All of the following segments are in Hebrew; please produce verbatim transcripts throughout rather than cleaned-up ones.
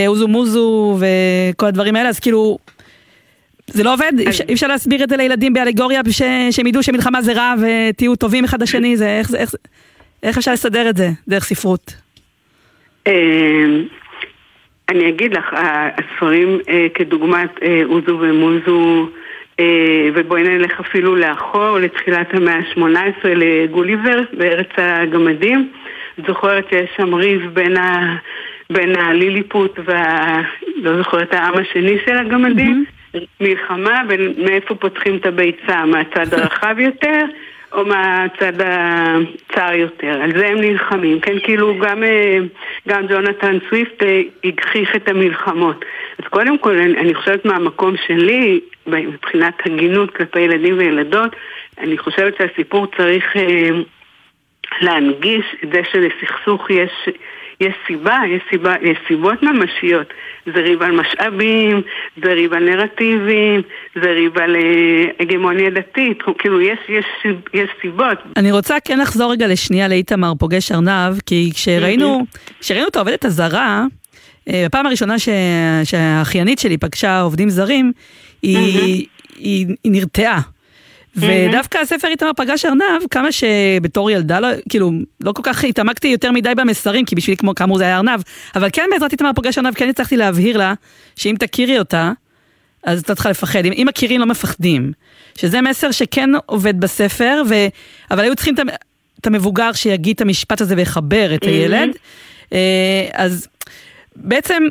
אוזו מוזו וכל הדברים האלה, אז כאילו, זה לא עובד, אי אפשר להסביר את זה לילדים באלגוריה, שהם ידעו שמלחמה זה רע ותהיו טובים אחד לשני, איך אפשר לסדר את זה דרך ספרות? אני אגיד לך, הספרים כדוגמת אוזו ומוזו, ובואי נלך אפילו לאחור, לתחילת המאה ה-שמונה עשרה, לגוליבר בארץ הגמדים, זוכרת שיש שם ריב בין, ה, בין הליליפוט וה... לא זוכרת העם השני של הגמדים, mm-hmm. מלחמה בין מאיפה פותחים את הביצה, מהצד הרחב יותר או מהצד הצער יותר. על זה הם נלחמים, כן, כאילו גם, גם ג'ונתן סוויפט הגחיך את המלחמות. אז קודם כל אני, אני חושבת מהמקום שלי, מבחינת הגינות כלפי ילדים וילדות, אני חושבת שהסיפור צריך להנגיש את זה שלסכסוך יש, יש סיבה, יש סיבה, יש סיבות ממשיות. זה ריב על משאבים, זה ריב על נרטיבים, זה ריב על הגמוניה דתית, כאילו יש, יש, יש סיבות. אני רוצה כן לחזור רגע לשנייה לאיתמר פוגש ארנב, כי כשראינו, כשראינו את העובדת הזרה, בפעם הראשונה ש, שהאחיינית שלי פגשה עובדים זרים, היא, היא, היא נרתעה. ודווקא הספר איתמר פגש ארנב, כמה שבתור ילדה, לא, כאילו, לא כל כך התעמקתי יותר מדי במסרים, כי בשבילי כמו כאמור זה היה ארנב, אבל כן בעזרת איתמר פגש ארנב, כן הצלחתי להבהיר לה, שאם תכירי אותה, אז אתה צריכה לפחד. אם, אם מכירים לא מפחדים. שזה מסר שכן עובד בספר, ו... אבל היו צריכים את המבוגר שיגיד את המשפט הזה ויחבר את הילד. אז בעצם,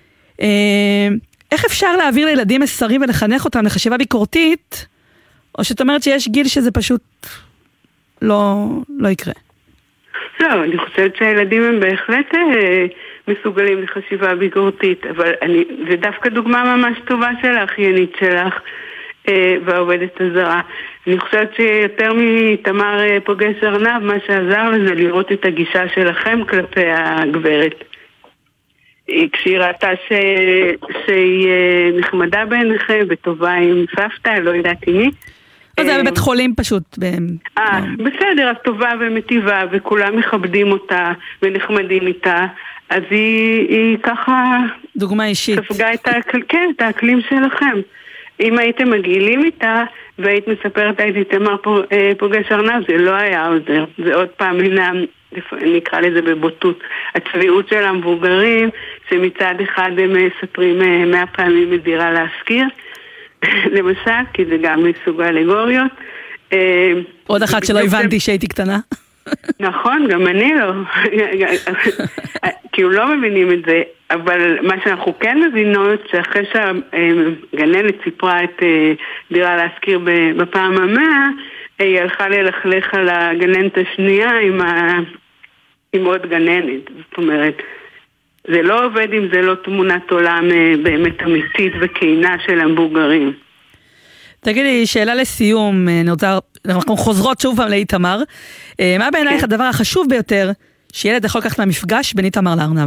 איך אפשר להעביר לילדים מסרים ולחנך אותם לחשיבה ביקורתית, או שאת אומרת שיש גיל שזה פשוט לא, לא יקרה? לא, אני חושבת שהילדים הם בהחלט אה, מסוגלים לחשיבה ביקורתית, אבל אני, זה דווקא דוגמה ממש טובה של האחיינית שלך אה, והעובדת הזרה. אני חושבת שיותר מתמר אה, פוגש ארנב, מה שעזר לזה לראות את הגישה שלכם כלפי הגברת. כשהיא ראתה ש... שהיא נחמדה בעיניכם וטובה עם סבתא, לא יודעת מי. אז זה היה בבית חולים פשוט. אה, בסדר, אז טובה ומטיבה, וכולם מכבדים אותה ונחמדים איתה, אז היא, היא ככה... דוגמה אישית. ספגה את האקל... כן, את האקלים שלכם. אם הייתם מגעילים איתה, והיית מספרת הייתי תמר פוגש ארנב, זה לא היה עוזר. זה עוד פעם הנה... נקרא לזה בבוטות, הצביעות של המבוגרים, שמצד אחד הם מספרים מאה פעמים מדירה להזכיר, למשל, כי זה גם מסוג האלגוריות. עוד אחת שלא הבנתי שהייתי קטנה. נכון, גם אני לא. כי הוא לא מבינים את זה, אבל מה שאנחנו כן מבינות, שאחרי שהגננת סיפרה את דירה להזכיר בפעם המאה, היא הלכה ללכלך על הגננת השנייה עם ה... עם עוד גננת. זאת אומרת, זה לא עובד אם זה לא תמונת עולם באמת אמיתית וכינה של המבוגרים. תגידי, שאלה לסיום, אנחנו חוזרות שוב פעם לאיתמר. מה בעינייך הדבר החשוב ביותר שילד יכול לקחת מהמפגש בין איתמר לארנב?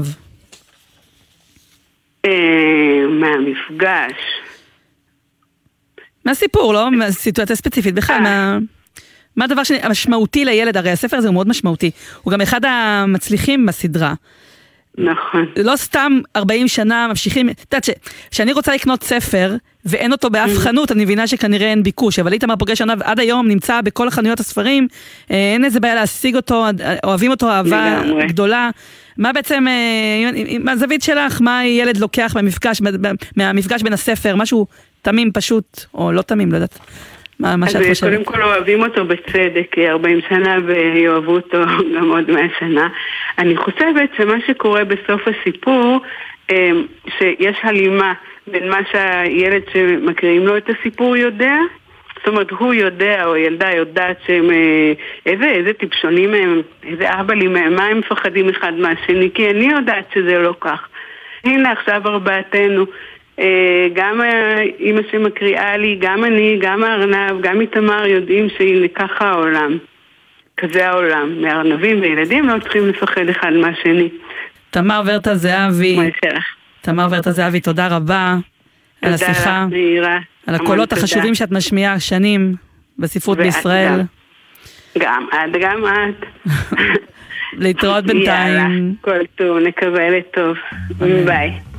מהמפגש? מהסיפור, לא? מהסיטואציה ספציפית, בכלל, מה... מה הדבר המשמעותי לילד? הרי הספר הזה הוא מאוד משמעותי. הוא גם אחד המצליחים בסדרה. נכון. לא סתם ארבעים שנה ממשיכים... את יודעת שאני רוצה לקנות ספר, ואין אותו באף חנות, אני מבינה שכנראה אין ביקוש, אבל איתמר פוגש ארנב עד היום נמצא בכל החנויות הספרים, אין איזה בעיה להשיג אותו, אוהבים אותו אהבה גדולה. מה בעצם, מהזווית שלך, מה ילד לוקח מהמפגש, מהמפגש בין הספר, משהו תמים פשוט, או לא תמים, לא יודעת. מה, מה שאת חושבת? קודם כל אוהבים אותו בצדק ארבעים שנה ויאהבו אותו גם עוד מאה שנה. אני חושבת שמה שקורה בסוף הסיפור, שיש הלימה בין מה שהילד שמקריאים לו את הסיפור יודע, זאת אומרת הוא יודע או ילדה יודעת שהם איזה, איזה טיפשונים הם, איזה אהבלים מהם, מה הם מפחדים אחד מהשני, כי אני יודעת שזה לא כך. הנה עכשיו ארבעתנו, גם אמא שמקריאה לי, גם אני, גם הארנב, גם איתמר יודעים שהנה ככה העולם. כזה העולם. מארנבים וילדים לא צריכים לפחד אחד מהשני. תמר ורטה זהבי. תמר ורטה זהבי, תודה רבה על השיחה. על הקולות החשובים שאת משמיעה שנים בספרות בישראל. גם את, גם את. להתראות בינתיים. יאללה, כל טוב, נקבל את טוב. ביי.